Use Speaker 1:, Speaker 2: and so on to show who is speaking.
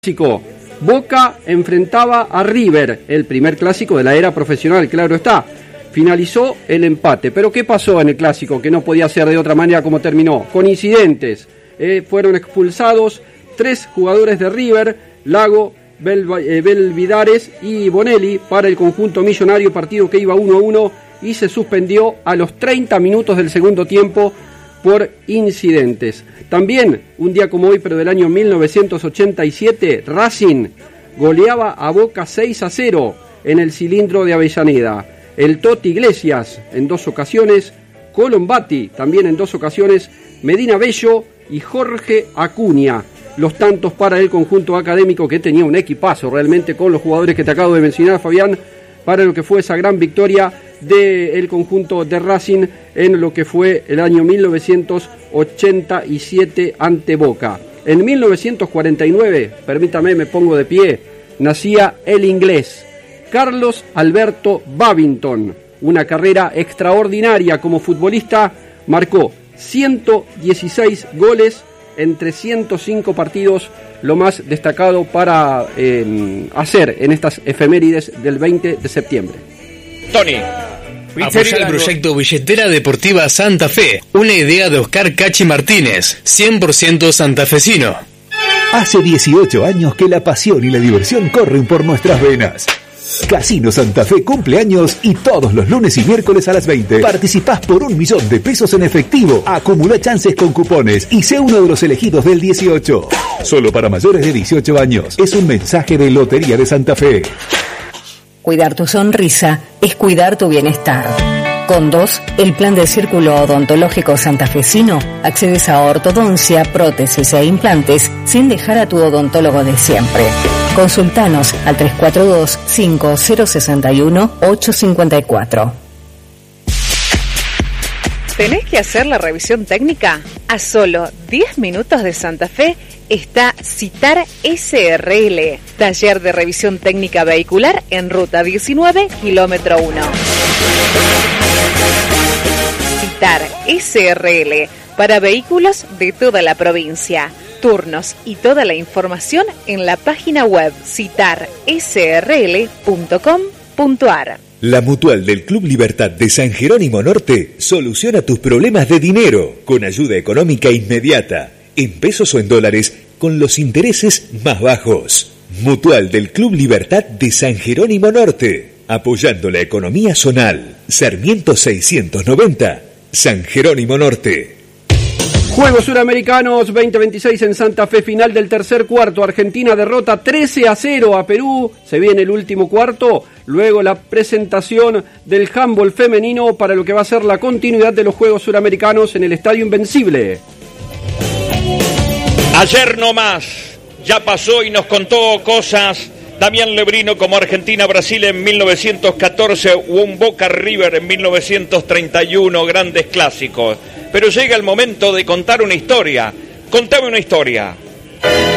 Speaker 1: clásico. Boca enfrentaba a River, el primer clásico de la era profesional, claro está. Finalizó el empate. Pero ¿qué pasó en el clásico? Que no podía ser de otra manera como terminó. Con incidentes. Fueron expulsados 3 jugadores de River, Lago, Belvidares y Bonelli para el conjunto millonario, partido que iba 1-1 y se suspendió a los 30 minutos del segundo tiempo por incidentes. También, un día como hoy, pero del año 1987, Racing goleaba a Boca 6-0 en el Cilindro de Avellaneda. El Toti Iglesias en 2 ocasiones, Colombati también en 2 ocasiones, Medina Bello y Jorge Acuña. Los tantos para el conjunto académico, que tenía un equipazo realmente con los jugadores que te acabo de mencionar, Fabián, para lo que fue esa gran victoria del conjunto de Racing en lo que fue el año 1987 ante Boca. En 1949, permítame, me pongo de pie, nacía el inglés Carlos Alberto Babington. Una carrera extraordinaria como futbolista, marcó 116 goles en 305 partidos, lo más destacado para hacer en estas efemérides del 20 de septiembre.
Speaker 2: Tony.
Speaker 3: Apoya el proyecto Billetera Deportiva Santa Fe, una idea de Oscar Cachi Martínez, 100% santafesino.
Speaker 4: Hace 18 años que la pasión y la diversión corren por nuestras venas. Casino Santa Fe cumple años y todos los lunes y miércoles a las 20 participás por $1.000.000 en efectivo. Acumula chances con cupones y sé uno de los elegidos del 18. Solo para mayores de 18 años. Es un mensaje de Lotería de Santa Fe.
Speaker 5: Cuidar tu sonrisa es cuidar tu bienestar. Con 2, el plan del Círculo Odontológico Santafesino, accedes a ortodoncia, prótesis e implantes sin dejar a tu odontólogo de siempre. Consultanos al 342-5061-854.
Speaker 6: ¿Tenés que hacer la revisión técnica? A solo 10 minutos de Santa Fe está Citar SRL, taller de revisión técnica vehicular en ruta 19, kilómetro 1. Citar SRL, para vehículos de toda la provincia. Turnos y toda la información en la página web citarsrl.com.ar.
Speaker 7: La Mutual del Club Libertad de San Jerónimo Norte soluciona tus problemas de dinero con ayuda económica inmediata, en pesos o en dólares, con los intereses más bajos. Mutual del Club Libertad de San Jerónimo Norte, apoyando la economía zonal. Sarmiento 690, San Jerónimo Norte.
Speaker 1: Juegos Suramericanos 2026 en Santa Fe, final del tercer cuarto. Argentina derrota 13-0 a Perú. Se viene el último cuarto. Luego la presentación del handball femenino para lo que va a ser la continuidad de los Juegos Suramericanos en el Estadio Invencible.
Speaker 2: Ayer nomás ya pasó y nos contó cosas Damián Lebrino, como Argentina-Brasil en 1914 o un Boca River en 1931, grandes clásicos. Pero llega el momento de contar una historia. Contame una historia.